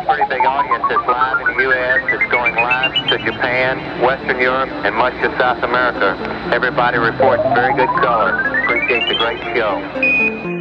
pretty big audience. It's live in the U.S., it's going live to Japan, Western Europe, and much of South America. Everybody reports very good color. Appreciate the great show.